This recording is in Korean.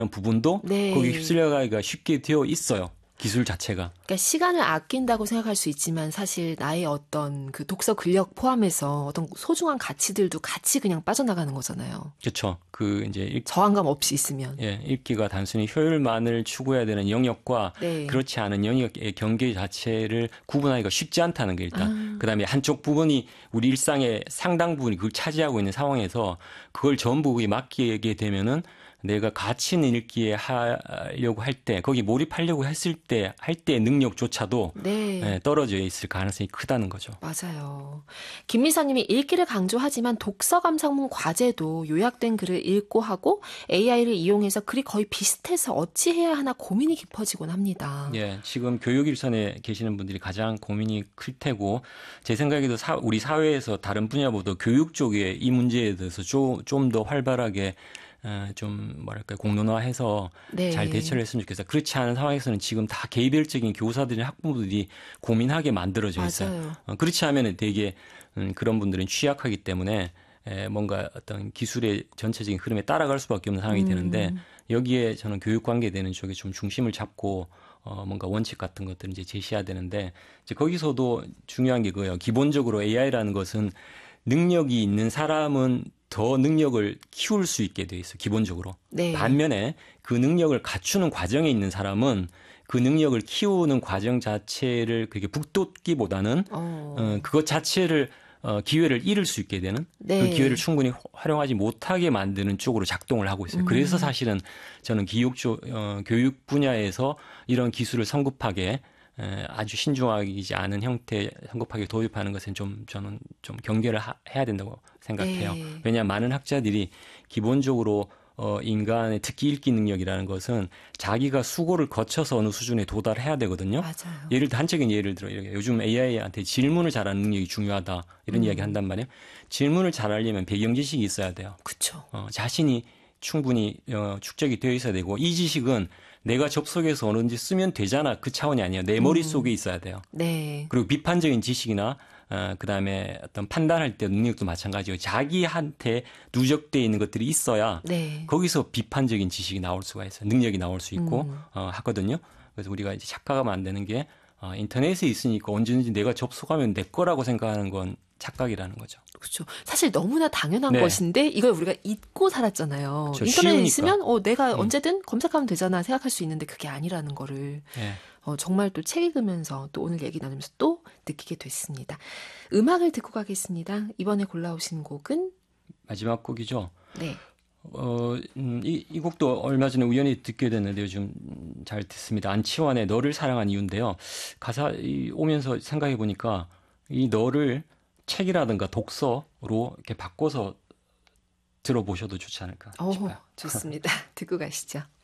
부분도 네. 거기 휩쓸려가기가 쉽게 되어 있어요. 기술 자체가. 그러니까 시간을 아낀다고 생각할 수 있지만 사실 나의 어떤 그 독서 근력 포함해서 어떤 소중한 가치들도 같이 그냥 빠져나가는 거잖아요. 그렇죠. 그 이제 저항감 없이 있으면. 읽기가 단순히 효율만을 추구해야 되는 영역과 네. 그렇지 않은 영역의 경계 자체를 구분하기가 쉽지 않다는 게 일단. 그다음에 한쪽 부분이 우리 일상의 상당 부분이 그걸 차지하고 있는 상황에서 그걸 전부 맡기게 되면은 내가 가치 있는 읽기에 하려고 할 때, 거기 몰입하려고 했을 때, 할 때의 능력조차도 네. 떨어져 있을 가능성이 크다는 거죠. 맞아요. 김미사님이 읽기를 강조하지만 독서 감상문 과제도 요약된 글을 읽고 하고 AI를 이용해서 글이 거의 비슷해서 어찌 해야 하나 고민이 깊어지곤 합니다. 예, 지금 교육 일선에 계시는 분들이 가장 고민이 클 테고, 제 생각에도 우리 사회에서 다른 분야보다 교육 쪽에 이 문제에 대해서 좀 더 활발하게 좀 뭐랄까 공론화해서 네. 잘 대처를 했으면 좋겠어요. 그렇지 않은 상황에서는 지금 다 개별적인 교사들이나 학부모들이 고민하게 만들어져 있어요. 맞아요. 그렇지 않으면 되게 그런 분들은 취약하기 때문에 뭔가 어떤 기술의 전체적인 흐름에 따라갈 수밖에 없는 상황이 되는데 여기에 저는 교육 관계되는 쪽에 좀 중심을 잡고 뭔가 원칙 같은 것들을 이제 제시해야 되는데 이제 거기서도 중요한 게 그거예요. 기본적으로 AI라는 것은 능력이 있는 사람은 더 능력을 키울 수 있게 돼 있어요. 기본적으로. 네. 반면에 그 능력을 갖추는 과정에 있는 사람은 그 능력을 키우는 과정 자체를 그렇게 북돋기보다는 그것 자체를 기회를 잃을 수 있게 되는 네. 그 기회를 충분히 활용하지 못하게 만드는 쪽으로 작동을 하고 있어요. 그래서 사실은 저는 교육 분야에서 이런 기술을 성급하게 아주 신중하지 않은 형태 성급하게 도입하는 것은 저는 좀 경계를 해야 된다고 생각해요. 네. 왜냐하면 많은 학자들이 기본적으로 인간의 특히 읽기 능력이라는 것은 자기가 수고를 거쳐서 어느 수준에 도달해야 되거든요. 맞아요. 단적인 예를 들어 이렇게 요즘 AI한테 질문을 잘하는 능력이 중요하다 이런 이야기 한단 말이에요. 질문을 잘하려면 배경 지식이 있어야 돼요. 그렇죠. 자신이 충분히 축적이 되어 있어야 되고 이 지식은 내가 접속해서 언제든지 쓰면 되잖아 그 차원이 아니에요. 내 머릿속에 있어야 돼요. 네. 그리고 비판적인 지식이나 그다음에 어떤 판단할 때 능력도 마찬가지고 자기한테 누적되어 있는 것들이 있어야 네. 거기서 비판적인 지식이 나올 수가 있어요. 능력이 나올 수 있고 하거든요. 그래서 우리가 이제 착각하면 안 되는 게 인터넷에 있으니까 언제든지 내가 접속하면 내 거라고 생각하는 건 착각이라는 거죠. 그렇죠. 사실 너무나 당연한 네. 것인데 이걸 우리가 잊고 살았잖아요. 그렇죠. 인터넷에 쉬우니까. 있으면 내가 언제든 검색하면 되잖아 생각할 수 있는데 그게 아니라는 거를 네. 정말 또 책 읽으면서 또 오늘 얘기 나누면서 또 느끼게 됐습니다. 음악을 듣고 가겠습니다. 이번에 골라오신 곡은? 마지막 곡이죠. 네. 이 곡도 얼마 전에 우연히 듣게 됐는데 요즘 잘 듣습니다. 안치환의 너를 사랑한 이유인데요. 가사 오면서 생각해 보니까 이 너를 책이라든가 독서로 이렇게 바꿔서 들어보셔도 좋지 않을까 싶어요. 좋습니다. 듣고 가시죠.